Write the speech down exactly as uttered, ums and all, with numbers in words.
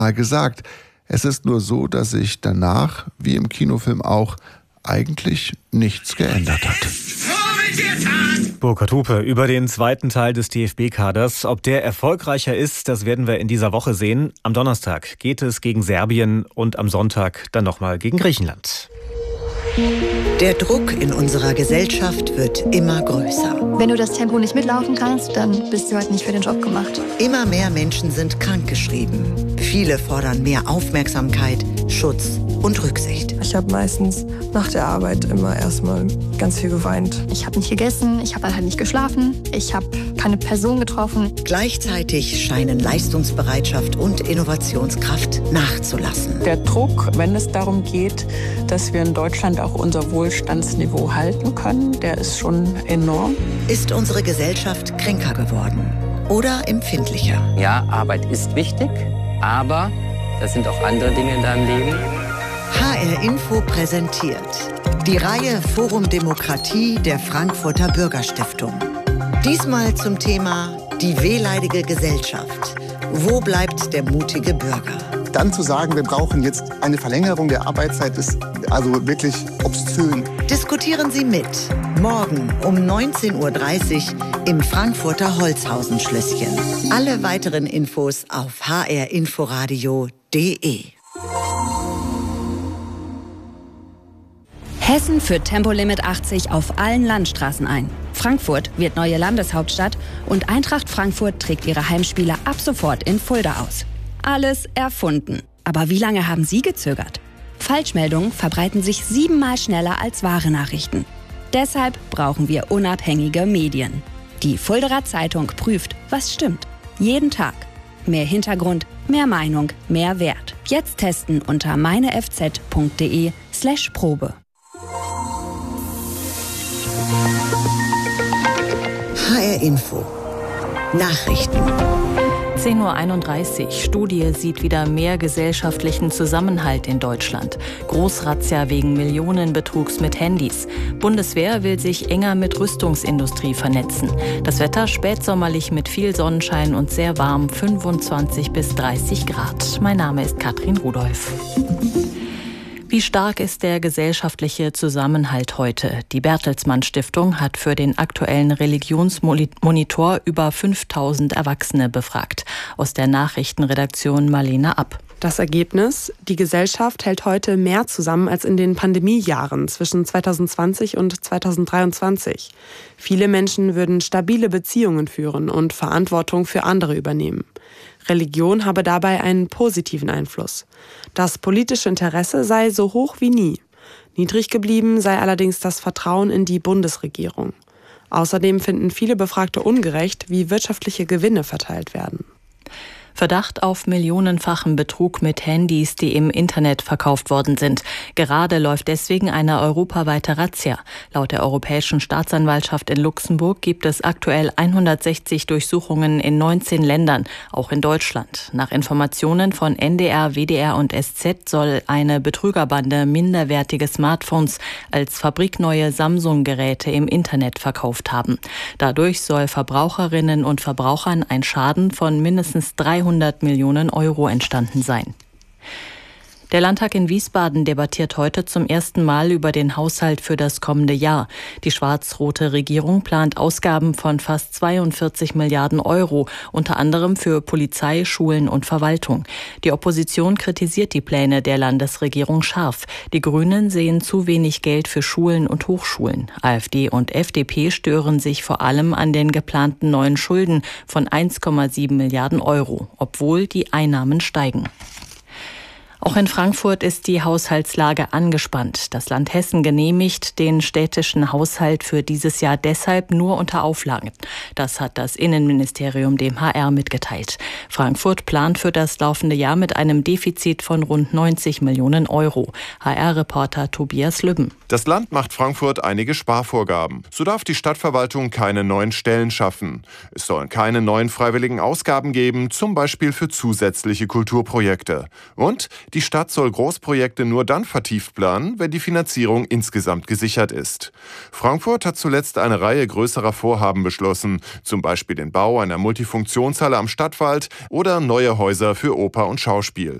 mal gesagt. Es ist nur so, dass sich danach, wie im Kinofilm auch, eigentlich nichts geändert hat. Burkhard Hupe über den zweiten Teil des D F B-Kaders. Ob der erfolgreicher ist, das werden wir in dieser Woche sehen. Am Donnerstag geht es gegen Serbien und am Sonntag dann nochmal gegen Griechenland. Der Druck in unserer Gesellschaft wird immer größer. Wenn du das Tempo nicht mitlaufen kannst, dann bist du halt nicht für den Job gemacht. Immer mehr Menschen sind krankgeschrieben. Viele fordern mehr Aufmerksamkeit, Schutz und Rücksicht. Ich habe meistens nach der Arbeit immer erstmal ganz viel geweint. Ich habe nicht gegessen, ich habe halt nicht geschlafen, ich habe keine Person getroffen. Gleichzeitig scheinen Leistungsbereitschaft und Innovationskraft nachzulassen. Der Druck, wenn es darum geht, dass wir in Deutschland auch unser Wohlstandsniveau halten können, der ist schon enorm. Ist unsere Gesellschaft kränker geworden oder empfindlicher? Ja, Arbeit ist wichtig, aber das sind auch andere Dinge in deinem Leben. H R Info präsentiert die Reihe Forum Demokratie der Frankfurter Bürgerstiftung. Diesmal zum Thema die wehleidige Gesellschaft. Wo bleibt der mutige Bürger? Dann zu sagen, wir brauchen jetzt eine Verlängerung der Arbeitszeit, ist also wirklich obszön. Diskutieren Sie mit. Morgen um neunzehn Uhr dreißig im Frankfurter Holzhausen-Schlösschen. Alle weiteren Infos auf h r inforadio punkt d e. Hessen führt Tempolimit achtzig auf allen Landstraßen ein. Frankfurt wird neue Landeshauptstadt und Eintracht Frankfurt trägt ihre Heimspiele ab sofort in Fulda aus. Alles erfunden. Aber wie lange haben Sie gezögert? Falschmeldungen verbreiten sich siebenmal schneller als wahre Nachrichten. Deshalb brauchen wir unabhängige Medien. Die Fuldaer Zeitung prüft, was stimmt. Jeden Tag. Mehr Hintergrund, mehr Meinung, mehr Wert. Jetzt testen unter meinefz.de slash Probe. H R Info. Nachrichten. zehn Uhr einunddreißig. Studie sieht wieder mehr gesellschaftlichen Zusammenhalt in Deutschland. Großrazzia wegen Millionenbetrugs mit Handys. Bundeswehr will sich enger mit Rüstungsindustrie vernetzen. Das Wetter spätsommerlich mit viel Sonnenschein und sehr warm, fünfundzwanzig bis dreißig Grad. Mein Name ist Katrin Rudolph. Wie stark ist der gesellschaftliche Zusammenhalt heute? Die Bertelsmann Stiftung hat für den aktuellen Religionsmonitor über fünftausend Erwachsene befragt. Aus der Nachrichtenredaktion Marlene App. Das Ergebnis: Die Gesellschaft hält heute mehr zusammen als in den Pandemiejahren zwischen zweitausendzwanzig und zweitausenddreiundzwanzig. Viele Menschen würden stabile Beziehungen führen und Verantwortung für andere übernehmen. Religion habe dabei einen positiven Einfluss. Das politische Interesse sei so hoch wie nie. Niedrig geblieben sei allerdings das Vertrauen in die Bundesregierung. Außerdem finden viele Befragte ungerecht, wie wirtschaftliche Gewinne verteilt werden. Verdacht auf millionenfachen Betrug mit Handys, die im Internet verkauft worden sind. Gerade läuft deswegen eine europaweite Razzia. Laut der Europäischen Staatsanwaltschaft in Luxemburg gibt es aktuell hundertsechzig Durchsuchungen in neunzehn Ländern, auch in Deutschland. Nach Informationen von N D R, W D R und S Z soll eine Betrügerbande minderwertige Smartphones als fabrikneue Samsung-Geräte im Internet verkauft haben. Dadurch soll Verbraucherinnen und Verbrauchern ein Schaden von mindestens dreihundert Millionen Euro entstanden sein. Der Landtag in Wiesbaden debattiert heute zum ersten Mal über den Haushalt für das kommende Jahr. Die schwarz-rote Regierung plant Ausgaben von fast zweiundvierzig Milliarden Euro, unter anderem für Polizei, Schulen und Verwaltung. Die Opposition kritisiert die Pläne der Landesregierung scharf. Die Grünen sehen zu wenig Geld für Schulen und Hochschulen. AfD und F D P stören sich vor allem an den geplanten neuen Schulden von eins Komma sieben Milliarden Euro, obwohl die Einnahmen steigen. Auch in Frankfurt ist die Haushaltslage angespannt. Das Land Hessen genehmigt den städtischen Haushalt für dieses Jahr deshalb nur unter Auflagen. Das hat das Innenministerium dem H R mitgeteilt. Frankfurt plant für das laufende Jahr mit einem Defizit von rund neunzig Millionen Euro. H R-Reporter Tobias Lübben. Das Land macht Frankfurt einige Sparvorgaben. So darf die Stadtverwaltung keine neuen Stellen schaffen. Es sollen keine neuen freiwilligen Ausgaben geben, zum Beispiel für zusätzliche Kulturprojekte. Und Die Stadt soll Großprojekte nur dann vertieft planen, wenn die Finanzierung insgesamt gesichert ist. Frankfurt hat zuletzt eine Reihe größerer Vorhaben beschlossen, zum Beispiel den Bau einer Multifunktionshalle am Stadtwald oder neue Häuser für Oper und Schauspiel.